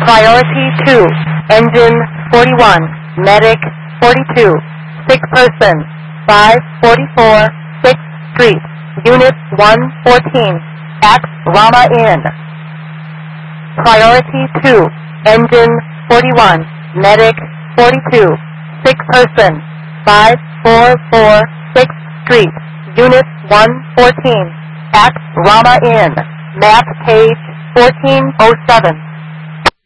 Priority 2, Engine 41, Medic 42, sick person 544 6th Street, Unit 114, at Rama Inn. Priority 2, Engine 41, Medic 42, sick person 544 6th Street, Unit 114, at Rama Inn. Map page 1407.